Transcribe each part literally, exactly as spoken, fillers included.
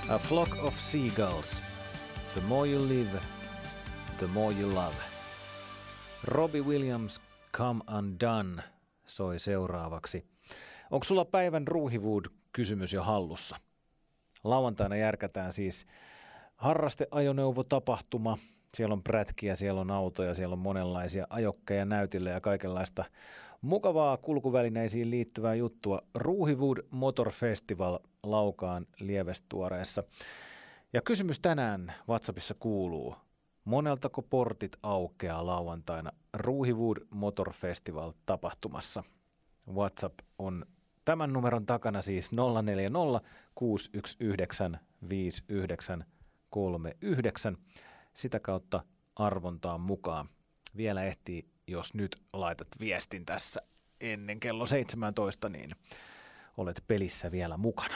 A flock of seagulls. The more you live, the more you love. Robbie Williams, Come Undone, soi seuraavaksi. Onko sulla päivän Ruuhiwood-kysymys jo hallussa? Lauantaina järkätään siis harrasteajoneuvotapahtuma. Siellä on prätkiä, siellä on autoja, siellä on monenlaisia ajokkeja näytillä ja kaikenlaista mukavaa kulkuvälineisiin liittyvää juttua. Ruuhiwood Motor Festival Laukaan Lievestuoreessa. Ja kysymys tänään WhatsAppissa kuuluu: moneltako portit aukeaa lauantaina Ruuhiwood Motor Festival -tapahtumassa? WhatsApp on tämän numeron takana siis nolla neljä nolla kuusi yksi yhdeksän viisi yhdeksän kolme yhdeksän. Sitä kautta arvontaan mukaan. Vielä ehtii, jos nyt laitat viestin tässä ennen kello seitsemäntoista, niin olet pelissä vielä mukana.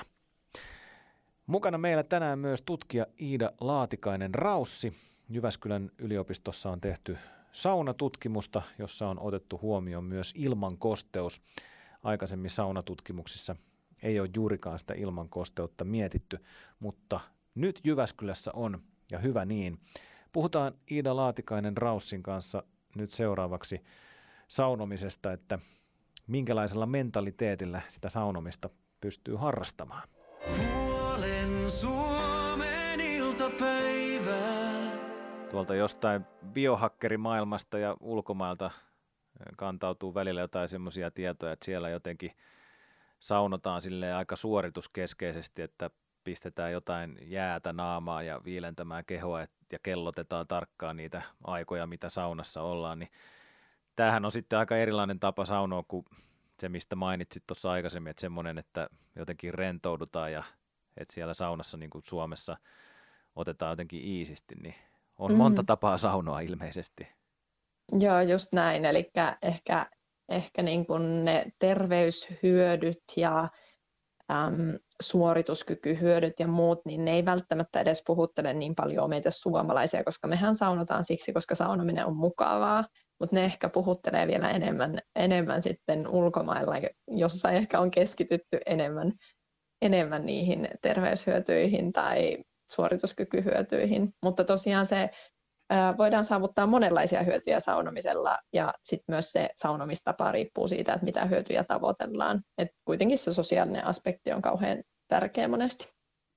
Mukana meillä tänään myös tutkija Iida Laatikainen-Raussi. Jyväskylän yliopistossa on tehty saunatutkimusta, jossa on otettu huomioon myös ilmankosteus. Aikaisemmin saunatutkimuksissa ei ole juurikaan sitä ilmankosteutta mietitty, mutta nyt Jyväskylässä on, ja hyvä niin. Puhutaan Iida Laatikainen-Raussin kanssa nyt seuraavaksi saunomisesta, että minkälaisella mentaliteetillä sitä saunomista pystyy harrastamaan. Puolen Suomen iltapäivää. Tuolta jostain biohakkerimaailmasta ja ulkomailta kantautuu välillä jotain semmoisia tietoja, että siellä jotenkin saunotaan silleen aika suorituskeskeisesti, että pistetään jotain jäätä naamaa ja viilentämään kehoa ja kellotetaan tarkkaan niitä aikoja, mitä saunassa ollaan, niin tämähän on sitten aika erilainen tapa saunoa kuin se, mistä mainitsit tuossa aikaisemmin, että semmoinen, että jotenkin rentoudutaan ja että siellä saunassa niin kuin Suomessa otetaan jotenkin iisisti, niin on mm. monta tapaa saunoa ilmeisesti. Joo, just näin, eli ehkä, ehkä niin kuin ne terveyshyödyt ja äm, suorituskykyhyödyt ja muut, niin ne ei välttämättä edes puhuttele niin paljon meitä suomalaisia, koska mehän saunotaan siksi, koska saunominen on mukavaa, mutta ne ehkä puhuttelee vielä enemmän, enemmän sitten ulkomailla, jossa ehkä on keskitytty enemmän, enemmän niihin terveyshyötyihin tai suorituskykyhyötyihin, mutta tosiaan se ää, voidaan saavuttaa monenlaisia hyötyjä saunomisella ja sitten myös se saunomistapa riippuu siitä, että mitä hyötyjä tavoitellaan. Et kuitenkin se sosiaalinen aspekti on kauhean tärkeä monesti.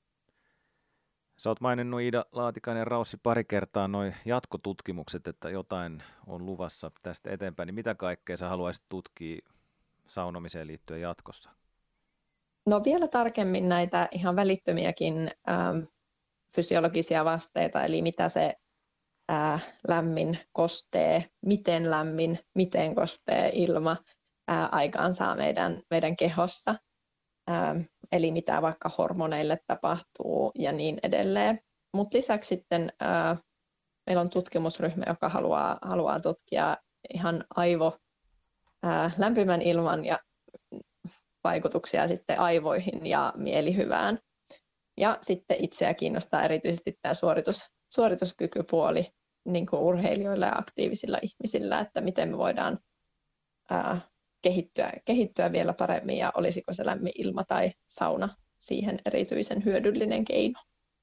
Sä oot maininnut, Iida Laatikainen-Raussi, pari kertaa nuo jatkotutkimukset, että jotain on luvassa tästä eteenpäin, niin mitä kaikkea sä haluaisit tutkia saunomiseen liittyen jatkossa? No vielä tarkemmin näitä ihan välittömiäkin ähm, fysiologisia vasteita, eli mitä se ää, lämmin kostee, miten lämmin, miten kostee ilma ää, aikaan saa meidän, meidän kehossa, ää, eli mitä vaikka hormoneille tapahtuu ja niin edelleen. Mutta lisäksi sitten ää, meillä on tutkimusryhmä, joka haluaa, haluaa tutkia ihan aivo ää, lämpimän ilman ja vaikutuksia sitten aivoihin ja mielihyvään. Ja sitten itseä kiinnostaa erityisesti tämä suoritus, suorituskykypuoli niin kuin urheilijoilla ja aktiivisilla ihmisillä, että miten me voidaan ää, kehittyä, kehittyä vielä paremmin ja olisiko se lämmin ilma tai sauna siihen erityisen hyödyllinen keino.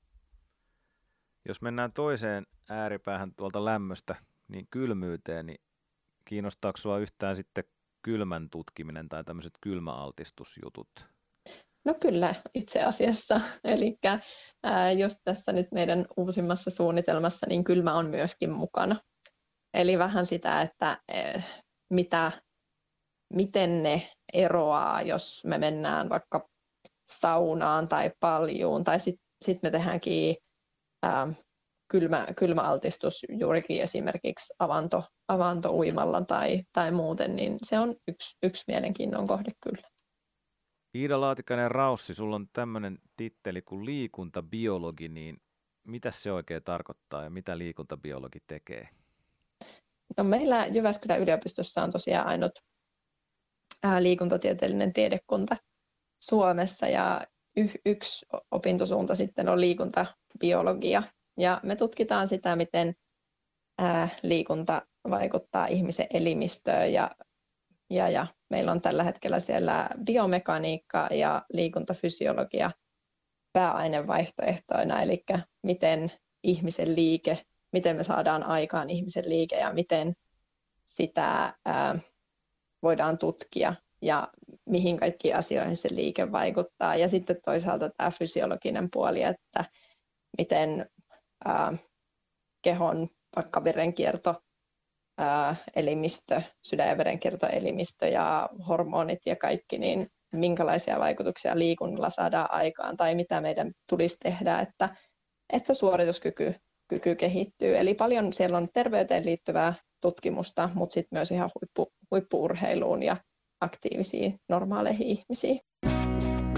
Jos mennään toiseen ääripäähän tuolta lämmöstä, niin kylmyyteen, niin kiinnostaako sinua yhtään sitten kylmän tutkiminen tai tämmöiset kylmäaltistusjutut? No kyllä, itse asiassa. Eli jos tässä nyt meidän uusimmassa suunnitelmassa, niin kylmä on myöskin mukana. Eli vähän sitä, että eh, mitä, miten ne eroaa, jos me mennään vaikka saunaan tai paljuun, tai sitten sit me tehdäänkin ää, kylmä, kylmäaltistus juurikin esimerkiksi avanto, avantouimalla tai, tai muuten, niin se on yksi, yksi mielenkiinnon kohde kyllä. Iida Laatikainen-Raussi, sulla on tämmöinen titteli kuin liikuntabiologi, niin mitä se oikein tarkoittaa ja mitä liikuntabiologi tekee? No meillä Jyväskylän yliopistossa on tosiaan ainut ää, liikuntatieteellinen tiedekunta Suomessa ja y- yksi opintosuunta sitten on liikuntabiologia. Ja me tutkitaan sitä, miten ää, liikunta vaikuttaa ihmisen elimistöön ja Ja, ja meillä on tällä hetkellä siellä biomekaniikka ja liikuntafysiologia pääainevaihtoehtoina, eli miten ihmisen liike, miten me saadaan aikaan ihmisen liike ja miten sitä ää, voidaan tutkia ja mihin kaikkiin asioihin se liike vaikuttaa. Ja sitten toisaalta tämä fysiologinen puoli, että miten ää, kehon vaikka verenkierto, ää, elimistö, sydän- ja verenkiertoelimistö ja hormonit ja kaikki, niin minkälaisia vaikutuksia liikunnalla saadaan aikaan tai mitä meidän tulisi tehdä, että, että suorituskyky kyky kehittyy. Eli paljon siellä on terveyteen liittyvää tutkimusta, mutta sitten myös ihan huippu, huippu-urheiluun ja aktiivisiin normaaleihin ihmisiin.